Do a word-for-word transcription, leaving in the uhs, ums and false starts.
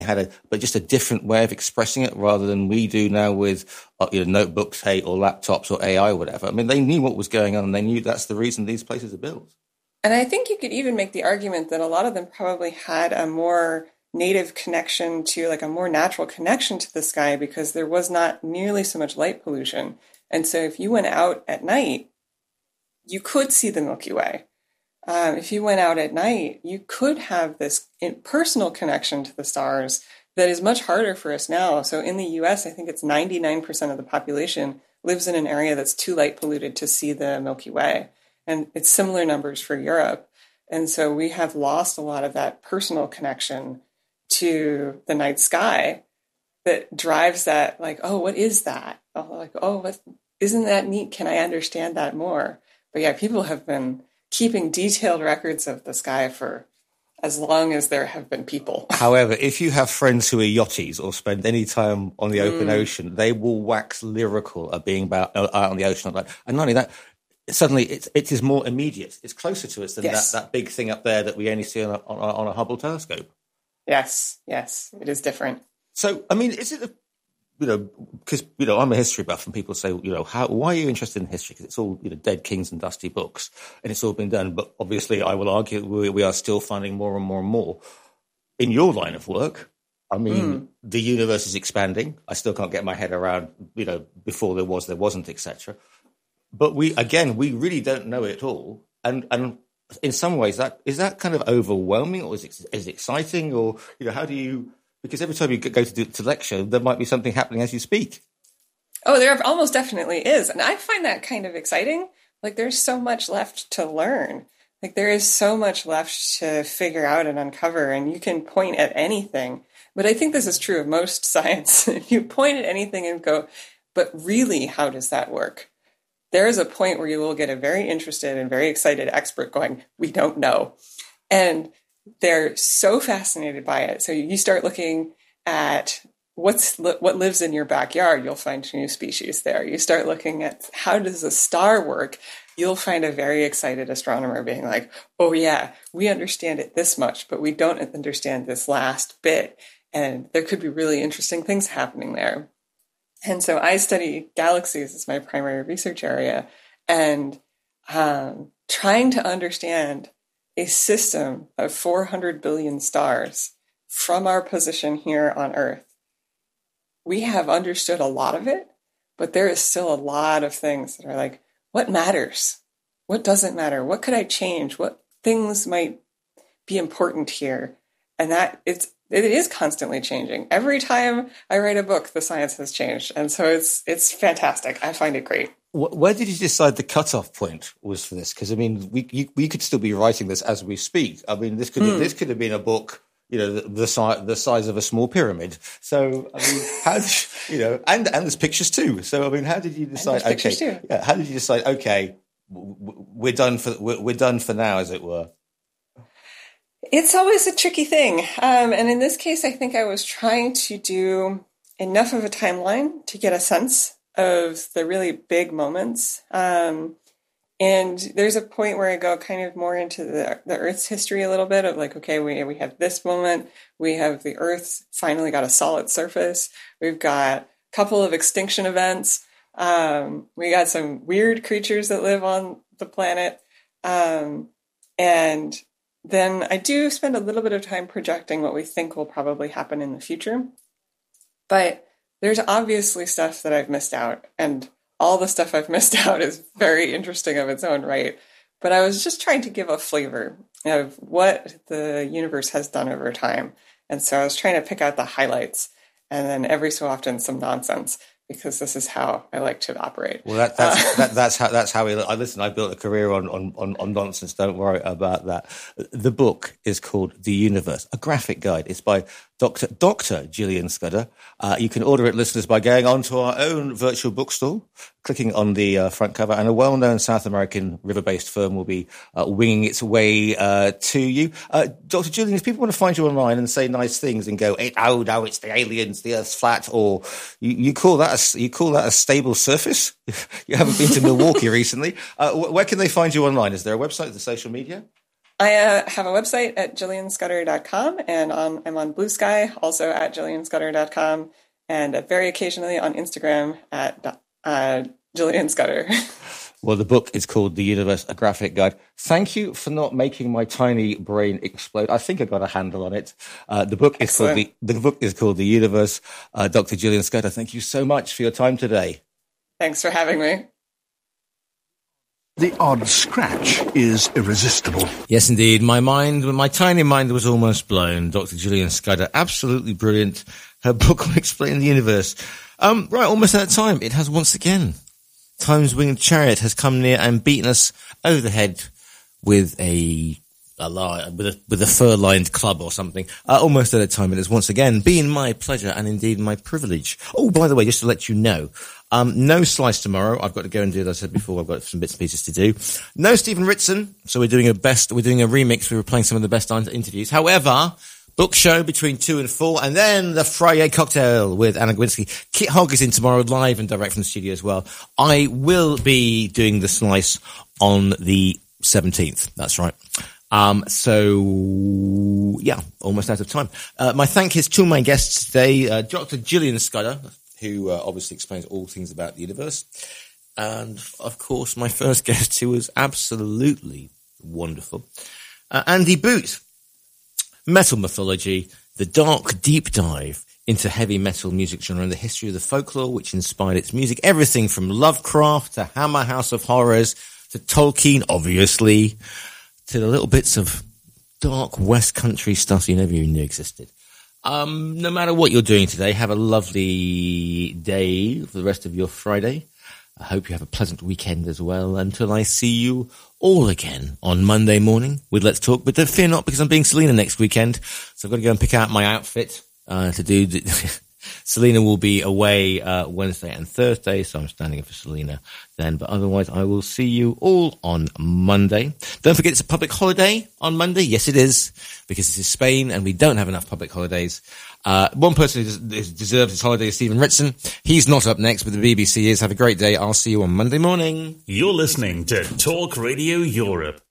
had a, but just a different way of expressing it rather than we do now with uh, you know, notebooks, hey, or laptops or A I or whatever. I mean, they knew what was going on and they knew that's the reason these places are built. And I think you could even make the argument that a lot of them probably had a more native connection to, like a more natural connection to the sky because there was not nearly so much light pollution. And so if you went out at night, you could see the Milky Way. Um, if you went out at night, you could have this personal connection to the stars that is much harder for us now. So in the U S, I think it's ninety-nine percent of the population lives in an area that's too light polluted to see the Milky Way. And it's similar numbers for Europe. And so we have lost a lot of that personal connection to the night sky that drives that, like, oh, what is that? Oh, like, oh, what, isn't that neat? Can I understand that more? But yeah, people have been keeping detailed records of the sky for as long as there have been people. However, if you have friends who are yachties or spend any time on the open Mm. ocean, they will wax lyrical at being about, uh, out on the ocean. And not only that, suddenly it, it is more immediate. It's closer to us than Yes. that, that big thing up there that we only see on a, on a, on a Hubble telescope. Yes, yes, it is different. So, I mean, is it a, you know, because, you know, I'm a history buff and people say, you know, how, why are you interested in history? Because it's all, you know, dead kings and dusty books and it's all been done. But obviously I will argue we, we are still finding more and more and more. In your line of work, I mean, mm. the universe is expanding. I still can't get my head around, you know, before there was, there wasn't, et cetera. But we, again, we really don't know it all. And, and in some ways that, is that kind of overwhelming or is it, is it exciting or, you know, how do you, because every time you go to, do, to lecture, there might be something happening as you speak. Oh, there almost definitely is. And I find that kind of exciting. Like, there's so much left to learn. Like, there is so much left to figure out and uncover, and you can point at anything. But I think this is true of most science. If you point at anything and go, but really, how does that work? There is a point where you will get a very interested and very excited expert going, we don't know. And they're so fascinated by it. So you start looking at what's what lives in your backyard, you'll find new species there. You start looking at how does a star work, you'll find a very excited astronomer being like, oh yeah, we understand it this much, but we don't understand this last bit. And there could be really interesting things happening there. And so I study galaxies as my primary research area, and um, trying to understand a system of four hundred billion stars from our position here on Earth. We have understood a lot of it, but there is still a lot of things that are like, what matters? What doesn't matter? What could I change? What things might be important here? And that it's, it is constantly changing. Every time I write a book, the science has changed. And so it's, it's fantastic. I find it great. Where did you decide the cutoff point was for this? Because I mean, we you, we could still be writing this as we speak. I mean, this could mm. this could have been a book, you know, the, the size the size of a small pyramid. So I mean, how did you, you know, and and there's pictures too. So I mean, how did you decide? Okay, too. yeah, how did you decide? Okay, we're done for we're, we're done for now, as it were. It's always a tricky thing, um, and in this case, I think I was trying to do enough of a timeline to get a sense of the really big moments. Um, and there's a point where I go kind of more into the, the Earth's history a little bit of like, okay, we, we have this moment, we have the Earth finally got a solid surface. We've got a couple of extinction events. Um, we got some weird creatures that live on the planet. Um, and then I do spend a little bit of time projecting what we think will probably happen in the future. But there's obviously stuff that I've missed out, and all the stuff I've missed out is very interesting of its own right. But I was just trying to give a flavor of what the universe has done over time. And so I was trying to pick out the highlights, and then every so often some nonsense, because this is how I like to operate. Well, that, that's uh, that, that's how that's how we. I listen. I built a career on, on on on nonsense. Don't worry about that. The book is called The Universe, a graphic guide. It's by Doctor Doctor Gillian Scudder. Uh, you can order it, listeners, by going onto our own virtual bookstore, clicking on the uh, front cover, and a well-known South American river-based firm will be uh, winging its way uh, to you. Uh, Doctor Gillian, if people want to find you online and say nice things and go, "Oh no, it's the aliens, the Earth's flat," or you, you call that a, you call that a stable surface? You haven't been to Milwaukee recently. Uh, where can they find you online? Is there a website? Is there social media? I uh, have a website at Gillian Scudder dot com, and um, I'm on Blue Sky, also at Gillian Scudder dot com, and uh, very occasionally on Instagram at uh, Gillian Scudder. Well, the book is called The Universe, A Graphic Guide. Thank you for not making my tiny brain explode. I think I got a handle on it. Uh, the book is Excellent. called the, the book is called The Universe. Uh, Doctor Gillian Scudder, thank you so much for your time today. Thanks for having me. The odd scratch is irresistible. Yes, indeed. My mind, my tiny mind was almost blown. Doctor Gillian Scudder, absolutely brilliant. Her book on explaining the universe. Um, right, almost out of time. It has once again. Time's winged chariot has come near and beaten us over the head with a, a with a, with a fur-lined club or something. Uh, almost out of time. It has once again been my pleasure and indeed my privilege. Oh, by the way, just to let you know, Um, no Slice tomorrow. I've got to go and do, as I said before, I've got some bits and pieces to do. No Stephen Ritson. So we're doing a best, we're doing a remix. We were playing some of the best interviews. However, book show between two and four, and then the Friday cocktail with Anna Gwinsky. Kit Hogg is in tomorrow live and direct from the studio as well. I will be doing the Slice on the seventeenth. That's right. Um, so yeah, almost out of time. Uh, my thank yous to my guests today, uh, Doctor Gillian Scudder, who uh, obviously explains all things about the universe. And, of course, my first guest, who was absolutely wonderful, uh, Andy Boot. Metal mythology, the dark deep dive into heavy metal music genre and the history of the folklore which inspired its music. Everything from Lovecraft to Hammer House of Horrors to Tolkien, obviously, to the little bits of dark West Country stuff you never even knew existed. Um, no matter what you're doing today, have a lovely day for the rest of your Friday. I hope you have a pleasant weekend as well until I see you all again on Monday morning with Let's Talk. But don't fear not, because I'm being Selena next weekend. So I've got to go and pick out my outfit, uh, to do the Selena will be away, uh, Wednesday and Thursday. So I'm standing in for Selena then. But otherwise, I will see you all on Monday. Don't forget, it's a public holiday on Monday. Yes, it is, because this is Spain and we don't have enough public holidays. Uh, one person who deserves his holiday is Stephen Ritson. He's not up next, but the B B C is. Have a great day. I'll see you on Monday morning. You're listening to Talk Radio Europe.